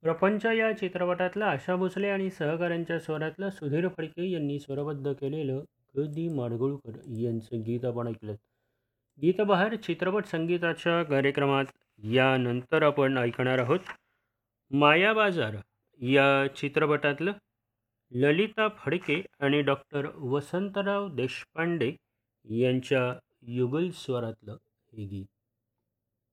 प्रपंच या चित्रपटातलं आशा भोसले आणि सहकाऱ्यांच्या स्वरातलं सुधीर फडके यांनी स्वरबद्ध केलेलं ग दी माडगुळकर यांचं गीत आपण ऐकलं. गीतबहार चित्रपट संगीताच्या कार्यक्रमात यानंतर आपण ऐकणार आहोत माया बाजार या चित्रपटातलं ललिता फडके आणि डॉक्टर वसंतराव देशपांडे यांच्या युगल स्वरातलं हे गीत.